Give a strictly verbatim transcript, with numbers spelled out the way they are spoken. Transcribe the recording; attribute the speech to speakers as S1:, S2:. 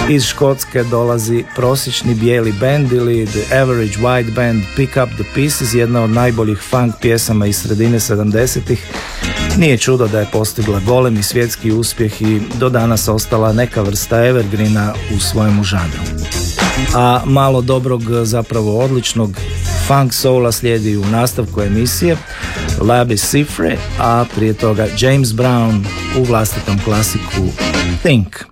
S1: Iz Škotske dolazi prosječni bijeli band ili The Average White Band, Pick Up The Pieces, jedna od najboljih funk pjesama iz sredine sedamdesetih. Nije čudo da je postigla golemi svjetski uspjeh i do danas ostala neka vrsta evergreena u svojemu žanru. A malo dobrog, zapravo odličnog funk soula slijedi u nastavku emisije, Labi Siffre, a prije toga James Brown u vlastitom klasiku Think.